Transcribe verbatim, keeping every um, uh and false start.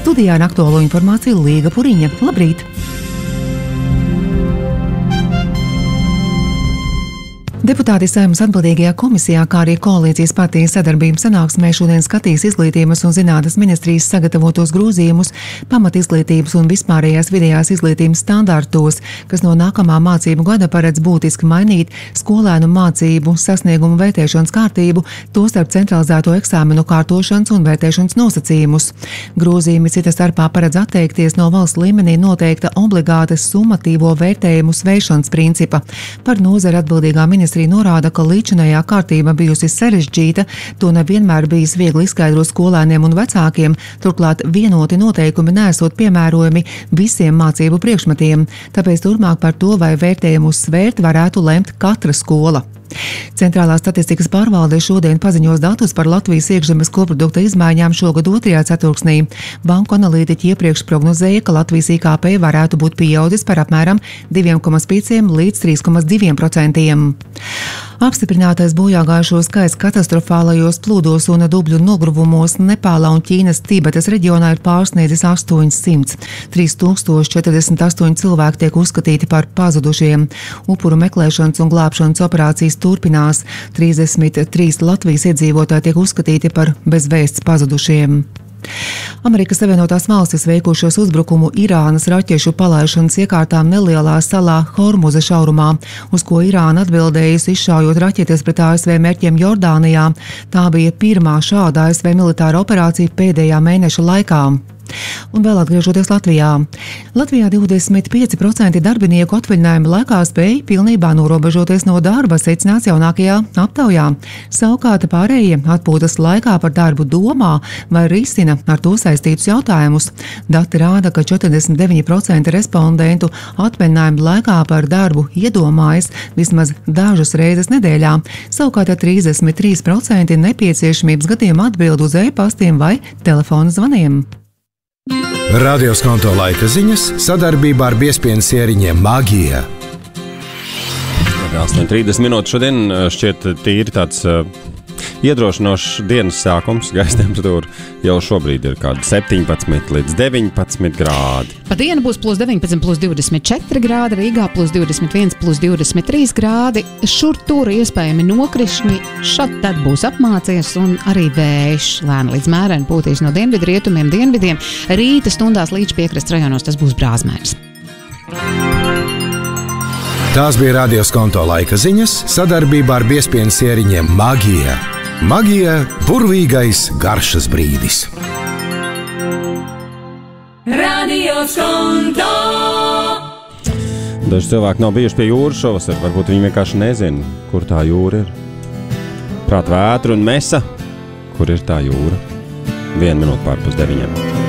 Studijā ar aktuālo informāciju Līga Puriņa. Labrīt! Deputāti Saeimas atbildīgajā komisijā, kā arī koalīcijas partijas sadarbības sanāksmē šodien skatīs Izglītības un zinātnes ministrijas sagatavotos grozījumus pamatizglītības un vispārējās vidējās izglītības standartos, kas no nākamā mācību gada paredz būtiski mainīt skolēnu mācību sasniegumu vērtēšanas kārtību, tostarp centralizēto eksāmenu kārtošanas un vērtēšanas nosacījumus. Grozījumi cita starpā paredz atteikties no valsts līmenī noteikta obligāta summatīvo vērtējumu sveišanas principa. Par nozari atbildīgā ministrija norāda, ka līdzinājā kārtība bijusi sarežģīta, to nevienmēr bijis viegli izskaidrot skolēniem un vecākiem, turklāt vienoti noteikumi nesot piemērojami visiem mācību priekšmetiem, tāpēc turpmāk par to, vai vērtējumu svērt, varētu lemt katra skola. Centrālā statistikas pārvalde šodien paziņos datus par Latvijas iekšzemes koprodukta izmaiņām šogad otrajā ceturksnī. Banku analītiķi iepriekš prognozēja, ka Latvijas I K P varētu būt pieaudzis par apmēram divi komats pieci līdz trīs komats divi procenti. Apstiprinātais bojāgājušo skaits katastrofālajos plūdos un dubļu nogruvumos Nepālā un Ķīnas Tibetas reģionā ir pārsniedzis astoņsimt. trīs tūkstoši četrdesmit astoņi cilvēki tiek uzskatīti par pazudušiem. Upuru meklēšanas un glābšanas operācijas turpinās. trīsdesmit trīs Latvijas iedzīvotāji tiek uzskatīti par bezvēsts pazudušiem. Amerikas Savienotās valstis veikušos uzbrukumu Irānas raķešu palaišanas iekārtām nelielā salā Hormuza šaurumā, uz ko Irāna atbildējusi izšaujot raķetes pret A S V mērķiem Jordānijā. Tā bija pirmā šāda A S V militāra operācija pēdējā mēneša laikā. Un vēl atgriežoties Latvijā. Latvijā divdesmit pieci procenti darbinieku atvaļinājuma laikā spēja pilnībā norobežoties no darba, secināts jaunākajā aptaujā. Savukārt pārējie atpūtas laikā par darbu domā vai risina ar to saistītus jautājumus. Dati rāda, ka četrdesmit deviņi procenti respondentu atvaļinājuma laikā par darbu iedomājas vismaz dažas reizes nedēļā. Savukārt trīsdesmit trīs procenti nepieciešamības gadījumā atbild uz e-pastiem vai telefona zvaniem. Radio Skonto laika ziņas sadarbībā ar biezpienas ieriņiem Magija. astoņi trīsdesmit minūtes šodien šķiet tīri tāds uh, iedrošinošs dienas sākums. Gaisa temperatūra jau šobrīd ir kāda septiņpadsmit līdz deviņpadsmit grādi. Pa dienu būs plus deviņpadsmit, plus divdesmit četri grādi, Rīgā plus divdesmit viens, plus divdesmit trīs grādi. Šur tur iespējami nokrišņi, šad tad būs apmācies un arī vējš lēni līdz mēreni pūtīs no dienvidu rietumiem dienvidiem. Rīta stundās līdz piekrastes rajonos tas būs brāzmēns. Tās bija Radio Skonto laika ziņas sadarbībā ar biezpienas ieriņiem Magija. Magija – burvīgais garšas brīdis. Radio Skonto! Daži cilvēki nav bijuši pie jūras šovasar, varbūt viņi vienkārši nezina, kur tā jūra ir. Prāt vētra un mesa, kur ir tā jūra. Vienu minūti pār pus deviņiem.